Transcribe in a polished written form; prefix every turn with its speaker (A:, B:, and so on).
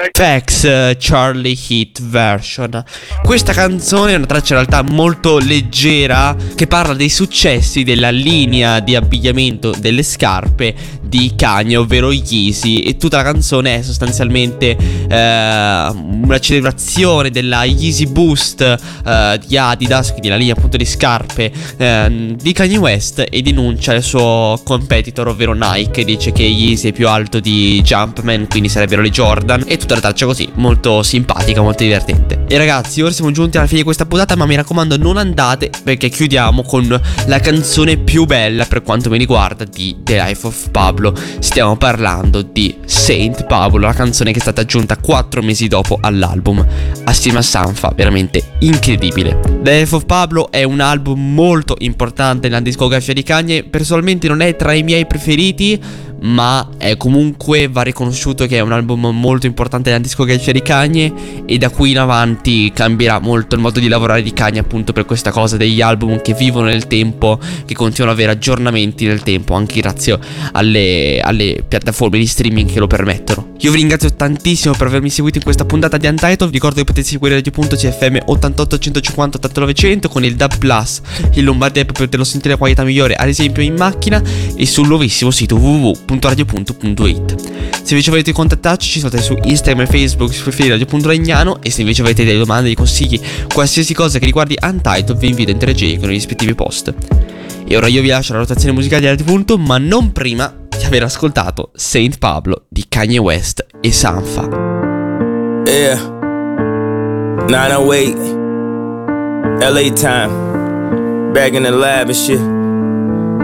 A: Facts, Charlie Heat Version. Questa canzone è una traccia in realtà molto leggera che parla dei successi della linea di abbigliamento delle scarpe di Kanye, ovvero Yeezy, e tutta la canzone è sostanzialmente una celebrazione della Yeezy Boost di Adidas, quindi la linea appunto di scarpe di Kanye West, e denuncia il suo competitor, ovvero Nike. Dice che Yeezy è più alto di Jumpman, quindi sarebbero le Jordan, e tutta la traccia così, molto simpatica, molto divertente. E ragazzi, ora siamo giunti alla fine di questa puntata, ma mi raccomando non andate, perché chiudiamo con la canzone più bella per quanto mi riguarda di The Life of Pablo. Stiamo parlando di Saint Pablo, la canzone che è stata aggiunta 4 mesi dopo all'album assieme a Sanfa, veramente incredibile. The Life of Pablo è un album molto importante nella discografia di Kanye. Personalmente non è tra i miei preferiti, ma è comunque, va riconosciuto che è un album molto importante nella discografia di Kanye, e da qui in avanti cambierà molto il modo di lavorare di Kanye, appunto per questa cosa degli album che vivono nel tempo, che continuano ad avere aggiornamenti nel tempo, anche grazie alle piattaforme di streaming che lo permettono. Io vi ringrazio tantissimo per avermi seguito in questa puntata di Untitled. Vi ricordo che potete seguire Radio.cfm 88 150 8900 con il DAB+, il Lombardia per poterlo sentire a qualità migliore, ad esempio in macchina, e sul nuovissimo sito www.radio.it. Se invece volete contattarci, ci trovate su Instagram e Facebook su profili Radio.Legnano, e se invece avete delle domande, dei consigli, qualsiasi cosa che riguardi Untitled, vi invito a interagire con i rispettivi post. E ora io vi lascio la rotazione musicale di Radio. Ma non prima di aver ascoltato Saint Pablo di Kanye West e Sanfa.
B: Yeah, 908 LA time, back in the lab and shit.